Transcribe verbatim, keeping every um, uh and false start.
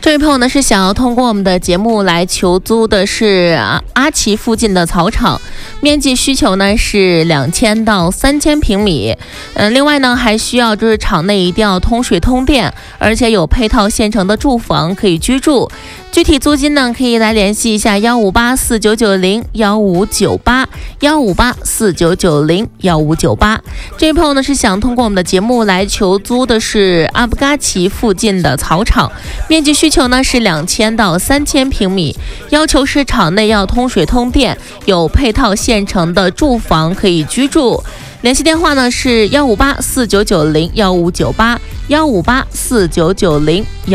这位朋友呢是想要通过我们的节目来求租的是啊阿奇附近的草场，面积需求呢是两千到三千平米。嗯、呃，另外呢还需要就是场内一定要通水通电，而且有配套现成的住房可以居住。具体租金呢可以来联系一下幺五八四九九零幺五九八幺五八四九九零幺五九八。这位朋友呢是想通过我们的节目来求租的是阿布嘎奇附近的草场，面积需求呢是两千到三千平米，要求是场内要通水通电，有配套现成的住房可以居住。联系电话呢是幺五八四九九零幺五九八幺五八四九九零。